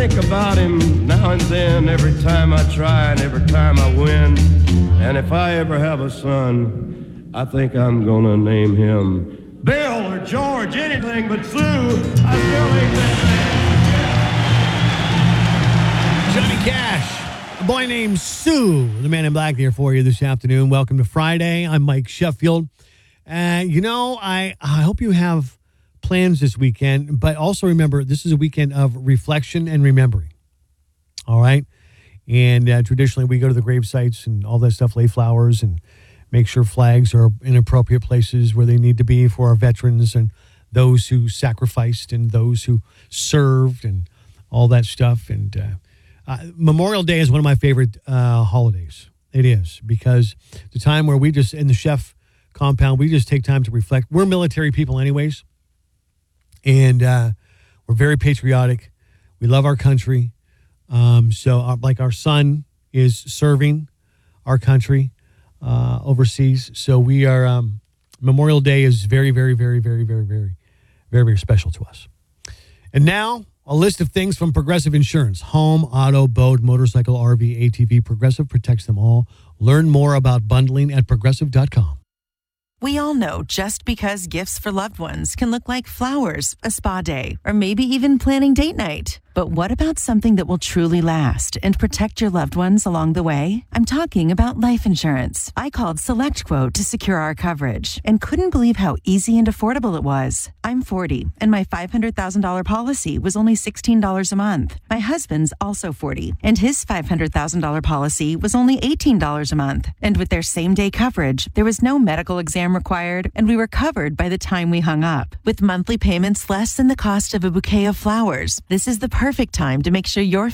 think about him now and then, every time I try and every time I win. And if I ever have a son, I think I'm gonna name him Bill or George, anything but Sue. I still ain't that Johnny Cash, a boy named Sue, the Man in Black here for you this afternoon. Welcome to Friday. I'm Mike Sheffield. I hope you have plans this weekend, but also remember, this is a weekend of reflection and remembering. All right? And traditionally, we go to the grave sites and all that stuff, lay flowers and make sure flags are in appropriate places where they need to be for our veterans and those who sacrificed and those who served and all that stuff. And Memorial Day is one of my favorite holidays. It is, because the time where we just, in the chef compound, we just take time to reflect. We're military people anyways, and we're very patriotic. We love our country. Like our son is serving our country overseas. So we are, Memorial Day is very, very, very, very, very, very, very, very special to us. And now, a list of things from Progressive Insurance. Home, auto, boat, motorcycle, RV, ATV. Progressive protects them all. Learn more about bundling at Progressive.com. We all know just because gifts for loved ones can look like flowers, a spa day, or maybe even planning date night. But what about something that will truly last and protect your loved ones along the way? I'm talking about life insurance. I called SelectQuote to secure our coverage and couldn't believe how easy and affordable it was. I'm 40, and my $500,000 policy was only $16 a month. My husband's also 40, and his $500,000 policy was only $18 a month. And with their same-day coverage, there was no medical exam required, and we were covered by the time we hung up. With monthly payments less than the cost of a bouquet of flowers, this is the perfect time to make sure your